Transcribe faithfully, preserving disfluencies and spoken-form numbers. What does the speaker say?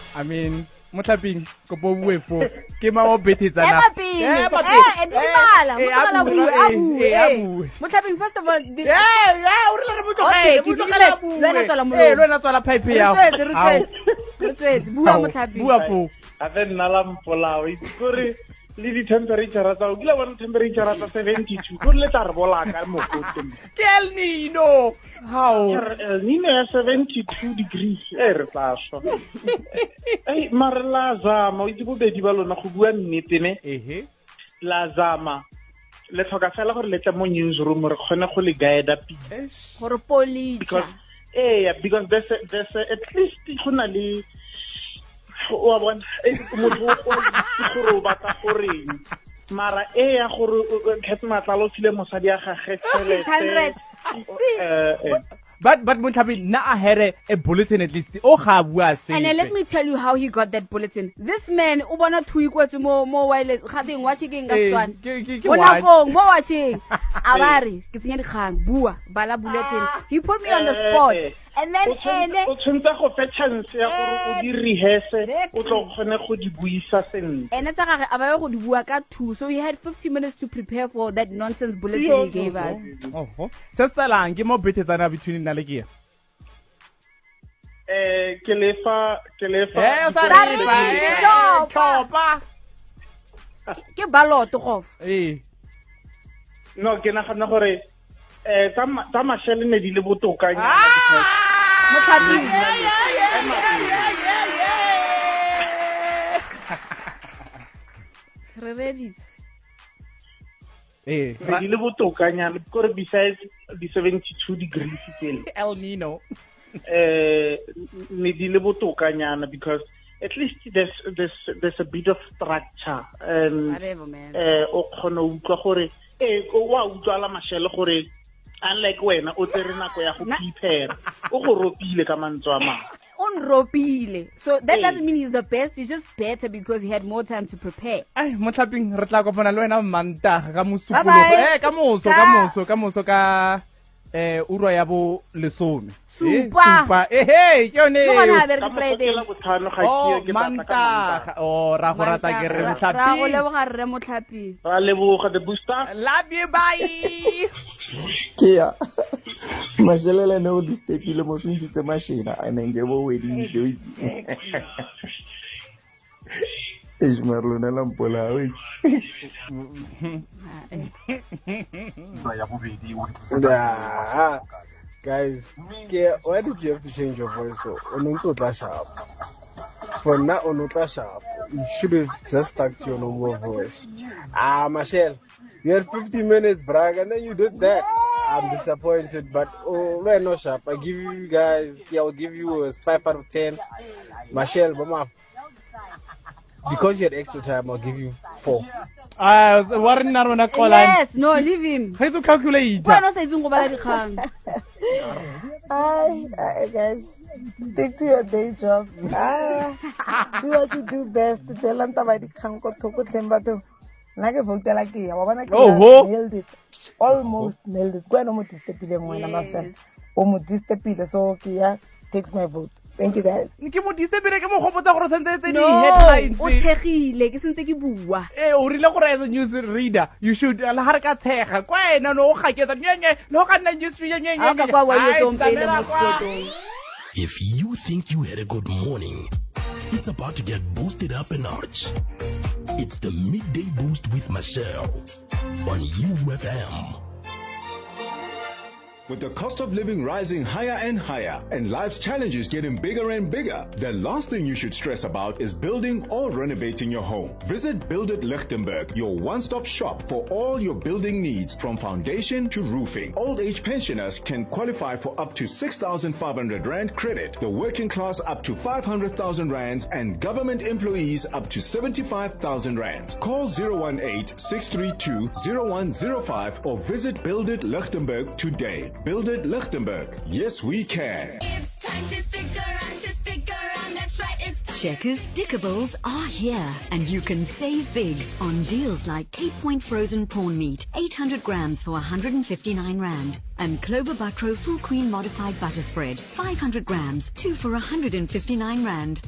I mean, Motlaping, kopo bue fo. Ke ma o betetsana. Eh, Maping. Eh, eh, edimala. Motlapala bue, abu. Eh, Motlaping, first of all. Yeah, yeah, o re le motho Okay, gae, ke motho dile. gae. Lwena tswala mollo. Eh, lwena tswala pipe ya. Rutswetse, rutswetse. Rutswetse, bua Motlaping. Bua fo. a fe nna la mpolao itse kore le di temperature tsa o kila bona temperature tsa seventy-two go le tla re bola ka mokoto Ke El Nino. How? El Nino ya seventy-two degrees e re tla sho ei mare la zama o itse bobedi ba lona go bua nnete ne Ehe. la zama le tlhoka fela gore le tla mo newsroom re kgone go le guide up Eish. Gore police. because eh yeah, because there's a, there's a, at least go na le wa bona e motho o gore o batla gore mara e ya gore ke matlalo tsile mosadi ya gagwe six hundred. eh But but Motlaping na a here a bulletin at least. O ga bua se. And then let me tell you how he got that bulletin. This man, u bona two equals mo mo wireless. Khating watching ka Setswana. ke ke ke Bona one. kong mo watching. Abari, ke tsenya dikgang, bua, bala bulletin. He put me on the spot. And then and o tshwntse go fe chance ya gore o di rehearse o tlo kgone go di buisa sentle and it's a aba go di bua ka two. So he had fifty minutes to prepare for that nonsense bulletin he gave us. Oh, oh. Se salang ke mo betetsana between nna le ke. eh ke lefa ke lefa Eh, o sa Sorry, re ba. Tlhopha. Tlhopha. Ke ballot gof. Eh. no ke nagana gore eh tsa ma- tsa mashele ne di le botoka Motlaping. Re ready. Eh. ne di le botoka nyana because besides the seventy-two degrees tsele El Nino. eh ne di le botoka nyana because at least there's there's there's a bit of structure and Whatever, man. eh o khona o utlwa gore eh o wa utlwa la mashele gore unlike wena o tsere nako ya go prepare o go ropile ka mantswe a mang Unropile. So that Hey. doesn't mean he's the best. He's just better because he had more time to prepare. Ai Motlaping re tla kopana le wena Mantaga ka mosupologo. Bye-bye. Eh ka moso ka Ka- moso ka moso ka eh ura ya bo lesome. Eh, Supa. Supa. Eh hey, ke yone. Ke gona eo. be re ka ke Friday. mokgwa botlhano ga Oh, ke ke tla ka Mantaga. Oh, ra go rata ke re Ra go Motlaping. leboga re Motlaping. ra leboga the booster Love you, bye. ke ya mashelele ne o di stepile mo sentse mashina a ne nge bo wedi joitse es marlona la mpola we Nah, guys, ke, why did you have to change your voice though? Onuntla sharp. For now, Onutla sharp. You should have just stuck to your normal voice. Ah, Michelle, you had fifty minutes, brag, and then you did that. I'm disappointed, but oh, we're not sharp. I give you guys, yeah, I'll give you a five out of ten. Michelle, mama, because you had extra time, I'll give you four. Ah, wa re nna rona kola. Yes, no, leave him. Ga itse calculate. Why not say go bala dikgang? Hi, hi guys. Stick to your day jobs. Ah, do what you do best. Tell them about the kanko toko temba to. Nage vote la kia. Wabana kia Oh, ho. nailed it. Almost nailed it. Kwa no mo tistepile mwana maswa. O mo tistepile so kia takes my vote. Thank you guys. Ke mo disebele ke mo gopotsa gore sentse tse di No, headlines. o thegile ke sentse ke bua. Eh o rile gore as a news reader you should la ha re ka thega kwa ena no o gaketsa nyenye lo ka nna news reader nyenye. Ha o ka kwa wa Ai, yetso mpele tsamela mo kwa. spotong. If you think you had a good morning, it's about to get boosted up a notch. It's the Midday Boost with Michelle on U F M. With the cost of living rising higher and higher and life's challenges getting bigger and bigger, the last thing you should stress about is building or renovating your home. Visit Build It Lichtenberg, your one-stop shop for all your building needs from foundation to roofing. Old age pensioners can qualify for up to six thousand five hundred rand credit, the working class up to five hundred thousand rands, and government employees up to seventy-five thousand rands. Call zero one eight, six three two, zero one zero five or visit Build It Lichtenberg today. Build It Lichtenberg. Yes, we can. It's time to stick around, to stick around, that's right, it's time. Checkers Stickables are here, and you can save big on deals like Cape Point frozen prawn meat, eight hundred grams for one hundred fifty-nine rand, and Clover Butro full cream modified butter spread, five hundred grams, two for one hundred fifty-nine rand.